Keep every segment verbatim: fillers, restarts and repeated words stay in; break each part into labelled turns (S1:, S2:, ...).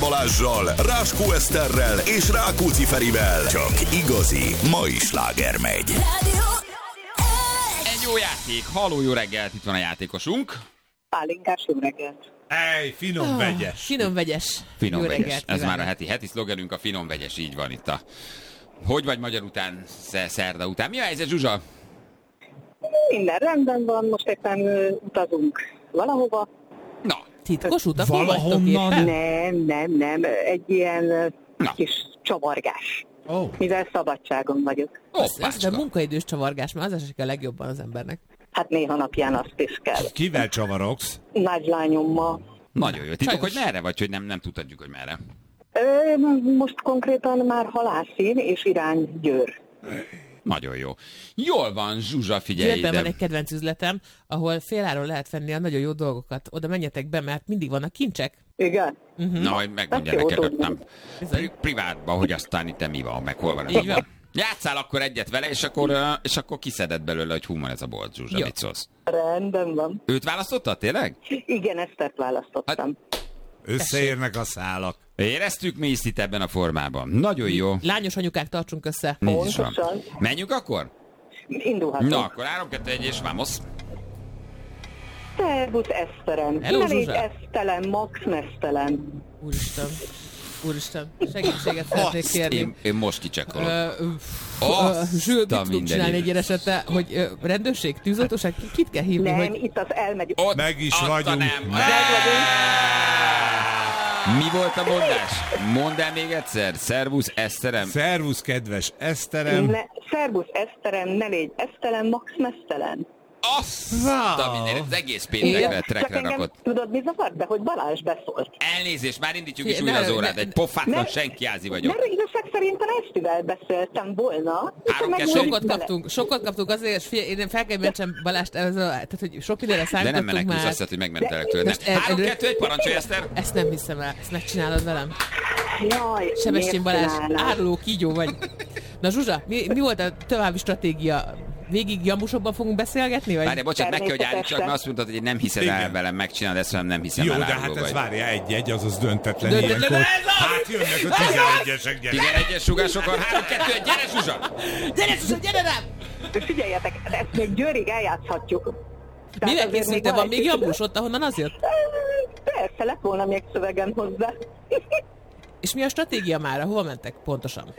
S1: Balázssal, Ráskó Eszterrel és Rákóczi Ferivel. Csak igazi mai sláger megy.
S2: Egy jó játék. Halló, jó reggelt, itt van a játékosunk.
S3: Pálinkás, jó reggelt.
S4: Ej, finom vegyes.
S5: Oh, finom vegyes.
S2: Finom
S5: jó
S2: vegyes.
S5: reggelt,
S2: Ez
S5: kívánok.
S2: már a heti, heti szlogenünk, a finom vegyes, így van itt a... Hogy vagy magyar után, szerda után? Mi a helyzet, Zsuzsa?
S3: Minden rendben van, most éppen uh, utazunk valahova.
S2: Na.
S5: Titkos utakon vagytok
S4: Valahonnan?
S5: éppen?
S3: Nem, nem, nem, egy ilyen uh,
S2: Na.
S3: kis csavargás.
S4: Oh.
S3: Mivel szabadságon vagyok.
S5: Ez, ez a
S2: Hoppácska.
S5: munkaidős csavargás, mert az esik a legjobban az embernek.
S3: Hát néha napján azt is kell.
S4: Kivel csavarogsz?
S3: Nagylányommal.
S2: Nagyon jó. Titok, hogy
S5: Sajnos.
S2: merre vagy, hogy nem, nem tudhatjuk, hogy merre.
S3: Ö, most konkrétan már Halászín és irány Győr.
S2: Nagyon jó. Jól van, Zsuzsa, figyelj
S5: Győrben van
S2: ide.
S5: egy kedvenc üzletem, ahol féláron lehet venni a nagyon jó dolgokat. Oda menjetek be, mert mindig vannak kincsek.
S3: Igen?
S2: Na, hogy megmondja
S3: Hát jó
S2: neked,
S3: tudni.
S2: nem
S5: Bizony.
S2: pri- privátban, hogy aztán itt mi van, meg hol van ez
S5: Így
S2: a
S5: van.
S2: Játsszál akkor egyet vele, és akkor, ö, és akkor kiszeded belőle, hogy hú, van ez a bolt, Zsuzsa,
S5: Jó.
S2: mit szólsz?
S3: Rendben van.
S2: Őt választottad, tényleg?
S3: Igen, Esztert választottam.
S4: Összeérnek a szálak.
S2: Éreztük mi is itt ebben a formában. Nagyon jó.
S5: Lányos anyukák, tartsunk össze.
S2: Így is van.
S3: Pontosan.
S2: Menjünk akkor?
S3: Indulhatunk.
S2: Na, akkor három, kettő, egy, és vamos.
S3: Szervusz, Eszterem.
S5: Hello,
S3: Ne légy
S5: Zsuzsa.
S3: esztelen, max mesztelen.
S5: Úristen. Úristen. Segítséget szeretnék kérni.
S2: Én, én most kicsekolom.
S5: Ö, ö,
S2: Azt
S5: ö, Zsül, mit
S2: a
S5: tudunk
S2: mindenit.
S5: csinálni egy ilyen esetben, hogy ö, rendőrség, tűzoltóság, ki- kit kell hívni,
S3: Nem,
S5: hogy...
S3: itt az elmegy.
S2: Ott
S4: Meg is
S2: adta
S4: vagyunk.
S2: Nem.
S4: Meg
S2: Mi volt a mondás? Mondd el még egyszer. Szervusz, Eszterem.
S4: Szervusz, kedves Eszterem.
S3: Ne, szervusz, Eszterem, ne légy esztelen, max mesztelen.
S2: Azt a mindenit, az egész péntekre,
S3: Csak
S2: trekre
S3: engem
S2: rakott.
S3: tudod, mi zavart be, hogy Balázs beszólt.
S2: Elnézést, már indítjuk is
S5: Ne,
S2: újra az
S5: ne,
S2: órát.
S5: ne,
S2: Egy pofátlan
S3: ne.
S2: senki ázi vagyok.
S3: Mert igazság szerintem Esztivel beszéltem volna. és
S2: Három,
S3: meg
S2: kettő,
S3: volt
S5: Sokat
S3: vele.
S5: kaptunk, sokat kaptunk azért, és figyelj, én fel kell mentsem Balást, ez a, tehát hogy sok mindenre
S2: De nem
S5: számítottunk
S2: menekülsz,
S5: már.
S2: azt hiszed, hogy megmentelek tőled.
S5: Most
S2: Nem.
S5: el-
S2: Három,
S5: el-
S2: kettő, egy, parancsolj, Eszter.
S5: Ezt nem hiszem el, ezt megcsinálod velem.
S3: Jaj,
S5: Sebestyén
S3: miért
S5: Balázs,
S3: csinálnám?
S5: áruló kígyó vagy. Na Zsuzsa, mi, mi volt a további stratégia? Végig jamusokban fogunk beszélgetni? Vagy?
S2: Várj, bocsánat, meg kell, hogy állítsak,
S3: Természetesen.
S2: mert azt mondtad, hogy nem hiszed el
S4: Igen.
S2: velem, megcsinálod, ezt velem nem hiszem
S4: Jó,
S2: el,
S4: de
S2: áruló
S4: hát ez
S2: vagy.
S4: várja egy-egy, azaz döntetlen,
S5: Döntetlen,
S4: ilyenkor.
S5: ez az!
S4: Hát jönnek a tizenegyesek, gyere.
S2: tizenegyes sugásokon, három, kettő, egy, gyere, Zsuzsa!
S5: Gyere Zsuzsa, gyere rám!
S3: Figyeljetek, ezt még Győrig eljátszhatjuk. Tehát
S5: Mivel
S3: azért
S5: készült,
S3: még
S5: van még
S3: egy-
S5: jamus ott, ahonnan az jött?
S3: Persze, lett volna még szövegem hozzá.
S5: És mi a stratégia már? Hova mentek pontosan?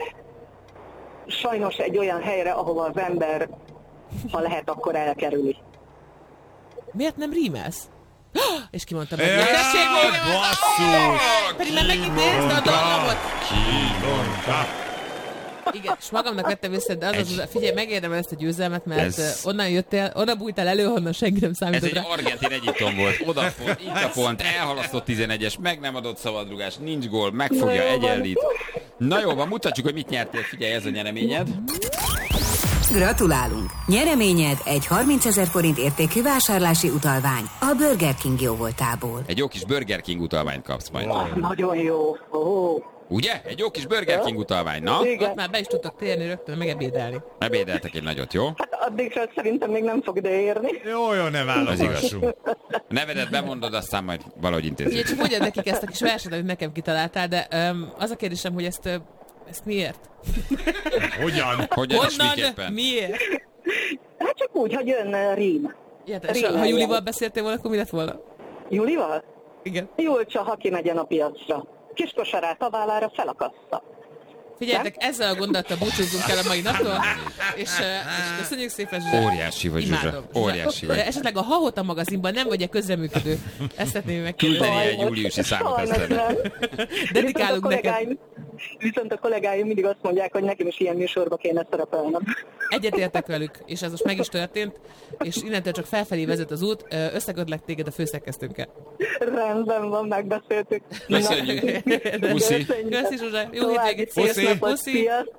S3: Sajnos egy olyan helyre, ahova az ember, ha lehet, akkor elkerüli.
S5: Miért nem rímelsz? És kimondtam meg.
S4: Jaj,
S5: Tessék, még
S4: basszus!
S5: pedig már megint nézd a dolgomot.
S4: Kimondta.
S5: Igen, és magamnak vettem vissza, de az az, az figyelj, megérdemel ezt a győzelmet, mert
S2: Ez-
S5: ez... onnan jöttél, onnan bújtál elő, honnan senki nem
S2: Ez
S5: számított
S2: egy
S5: rá.
S2: argentin Egyiptom volt. Oda pont, itt a pont, elhalasztott tizenegyes, meg nem adott szabadrugás, nincs gól, megfogja,
S3: Na jó van.
S2: egyenlít. Na jó van, mutatjuk, hogy mit nyertél, figyelj, ez a nyereményed.
S6: Gratulálunk! Nyereményed egy harmincezer forint értékű vásárlási utalvány a Burger King jóvoltából.
S2: Egy jó kis Burger King utalványt kapsz majd.
S3: Nagyon jó. Ó,
S2: Ugye? Egy jó kis Burger King utalvány, na?
S5: Ott
S3: igen.
S5: már be is tudtak térni rögtön, megebédelni.
S2: Ebédeltek egy nagyot, jó?
S3: Hát addig sem szerintem még nem fog ideérni.
S4: Jó, jó, ne
S2: Az
S4: válogassunk.
S2: A nevedet bemondod, aztán majd valahogy
S5: Ugye
S2: intézzük.
S5: csak mondjad nekik ezt a kis verset, amit nekem kitaláltál, de um, az a kérdésem, hogy ezt, ö, ezt miért?
S4: Hogyan?
S2: Hogyan és
S5: Honnan?
S2: miképpen?
S5: Miért?
S3: Hát csak úgy, hogy jön uh, rím.
S5: Ilyet, és
S3: Rímeljen.
S5: ha Julival beszéltél volna, akkor mi lett volna?
S3: Julival?
S5: Igen.
S3: Julcsa, ha kimegyen a piacra. Kis kosarát a vállára felakassza.
S5: Figyeljetek, ezzel a gondolattal búcsúzzunk el a mai naptól, és, uh, és köszönjük szépen, Zsuzsa.
S2: Óriási vagy, Zsuzsa.
S5: Imádom.
S2: Óriási vagy.
S5: De esetleg a Hahota magazinban nem vagy-e közreműködő? Ezt szeretném megkérdezni.
S2: Küldeni egy júliusi számot
S3: Sajnos
S2: Eszternek.
S3: nem.
S5: Dedikálunk
S3: Viszont a
S5: neked.
S3: kollégáim- Viszont a kollégáim mindig azt mondják, hogy nekem is ilyen műsorba kéne szerepelnem.
S5: Egyetértek velük, és ez most meg is történt, és innentől csak felfelé vezet az út, Ö, összekötlek téged a főszerkesztőnkkel.
S3: Rendben van, megbeszéltük.
S2: Köszönjük.
S3: Na,
S2: Puszi.
S3: köszönjük.
S5: Köszi, Zsuzsa. Jó
S3: További
S5: hétvégét.
S3: szép
S4: Puszi.
S3: napot.
S5: Puszi.
S3: Sziasztok.